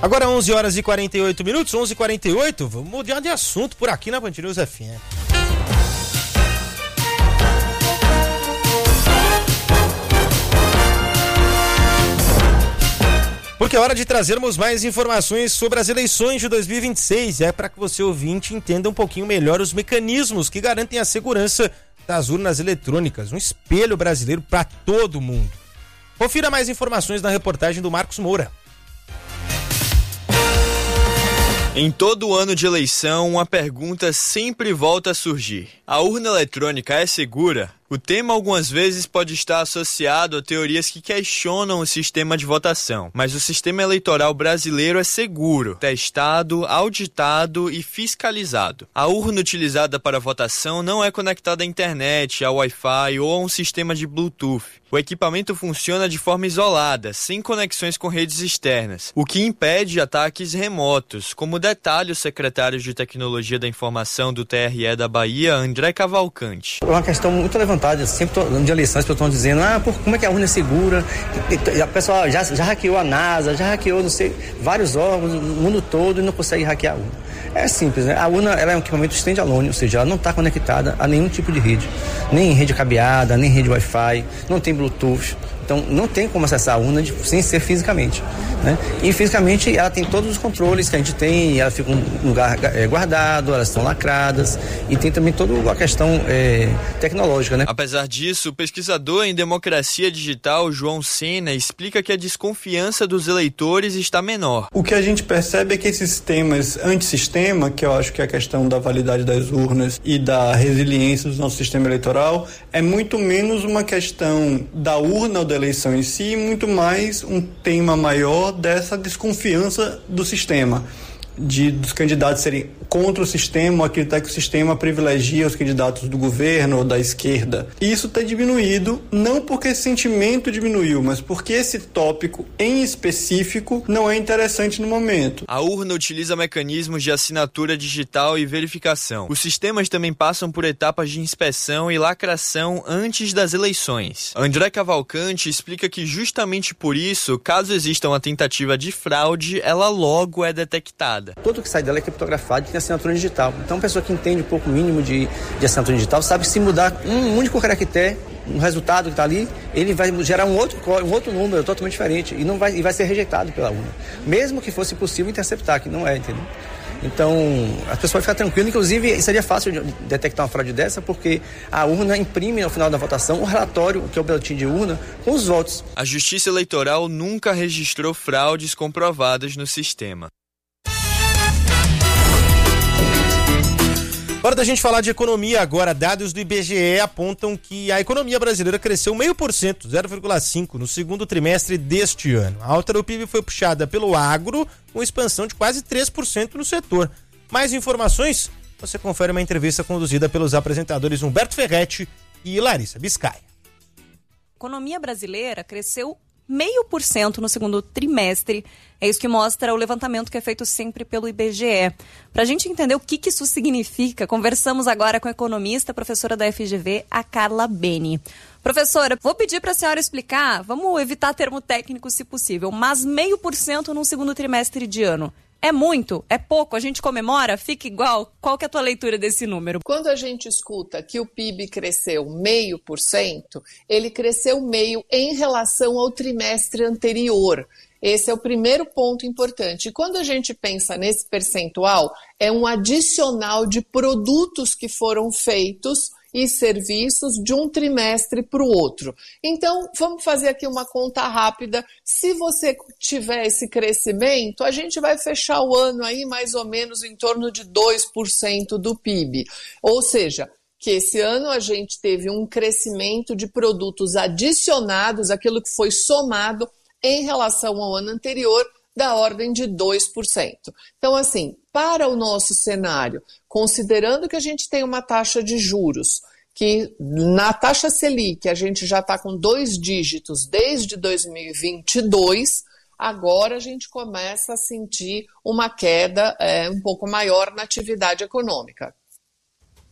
Agora 11 horas e 48 minutos, 11h48, vamos mudar de assunto por aqui na Band News FM. Porque é hora de trazermos mais informações sobre as eleições de 2026. É para que você, ouvinte, entenda um pouquinho melhor os mecanismos que garantem a segurança das urnas eletrônicas. Um espelho brasileiro para todo mundo. Confira mais informações na reportagem do Marcos Moura. Em todo ano de eleição, uma pergunta sempre volta a surgir. A urna eletrônica é segura? O tema algumas vezes pode estar associado a teorias que questionam o sistema de votação, mas o sistema eleitoral brasileiro é seguro, testado, auditado e fiscalizado. A urna utilizada para votação não é conectada à internet, ao Wi-Fi ou a um sistema de Bluetooth. O equipamento funciona de forma isolada, sem conexões com redes externas, o que impede ataques remotos, como detalha o secretário de Tecnologia da Informação do TRE da Bahia, André Cavalcante. É uma questão muito levantada, sempre de eleições, as pessoas estão dizendo, como é que a urna é segura? A pessoa já hackeou a NASA, já hackeou, não sei, vários órgãos no mundo todo e não consegue hackear a urna. É simples, né? A urna ela é um equipamento stand-alone, ou seja, ela não está conectada a nenhum tipo de rede, nem rede cabeada, nem rede Wi-Fi, não tem Bluetooth. Então, não tem como acessar a urna sem ser fisicamente, né? E fisicamente ela tem todos os controles que a gente tem, ela fica em um lugar guardado, elas estão lacradas e tem também toda a questão tecnológica, né? Apesar disso, o pesquisador em democracia digital, João Sena, explica que a desconfiança dos eleitores está menor. O que a gente percebe é que esses temas antissistema, que eu acho que é a questão da validade das urnas e da resiliência do nosso sistema eleitoral, é muito menos uma questão da urna ou da eleição em si, muito mais um tema maior dessa desconfiança do sistema, dos candidatos serem contra o sistema, ou acreditar que o sistema privilegia os candidatos do governo ou da esquerda. E isso tem diminuído, não porque esse sentimento diminuiu, mas porque esse tópico em específico não é interessante no momento. A urna utiliza mecanismos de assinatura digital e verificação. Os sistemas também passam por etapas de inspeção e lacração antes das eleições. André Cavalcante explica que justamente por isso, caso exista uma tentativa de fraude, ela logo é detectada. Tudo que sai dela é criptografado e tem assinatura digital. Então, a pessoa que entende um pouco mínimo de assinatura digital sabe que se mudar um único caractere, um resultado que está ali, ele vai gerar um outro número totalmente diferente e vai ser rejeitado pela urna. Mesmo que fosse possível interceptar, que não é, entendeu? Então, a pessoa vai ficar tranquila. Inclusive, seria fácil de detectar uma fraude dessa, porque a urna imprime no final da votação um relatório, que é o boletim de urna, com os votos. A Justiça Eleitoral nunca registrou fraudes comprovadas no sistema. Hora da gente falar de economia agora. Dados do IBGE apontam que a economia brasileira cresceu 0,5%, 0,5% no segundo trimestre deste ano. A alta do PIB foi puxada pelo agro, com expansão de quase 3% no setor. Mais informações, você confere uma entrevista conduzida pelos apresentadores Humberto Ferretti e Larissa Biscaia. A economia brasileira cresceu 0,5% no segundo trimestre. É isso que mostra o levantamento que é feito sempre pelo IBGE. Para a gente entender o que isso significa, conversamos agora com a economista, professora da FGV, a Carla Beni. Professora, vou pedir para a senhora explicar, vamos evitar termo técnico se possível, mas 0,5% no segundo trimestre de ano. É muito? É pouco? A gente comemora? Fica igual? Qual que é a tua leitura desse número? Quando a gente escuta que o PIB cresceu 0,5%, ele cresceu 0,5% em relação ao trimestre anterior. Esse é o primeiro ponto importante. E quando a gente pensa nesse percentual, é um adicional de produtos que foram feitos e serviços de um trimestre para o outro. Então, vamos fazer aqui uma conta rápida. Se você tiver esse crescimento, a gente vai fechar o ano aí mais ou menos em torno de 2% do PIB. Ou seja, que esse ano a gente teve um crescimento de produtos adicionados, aquilo que foi somado em relação ao ano anterior, da ordem de 2%. Então, assim, para o nosso cenário, considerando que a gente tem uma taxa de juros, que na taxa Selic a gente já está com 2 dígitos desde 2022, agora a gente começa a sentir uma queda um pouco maior na atividade econômica.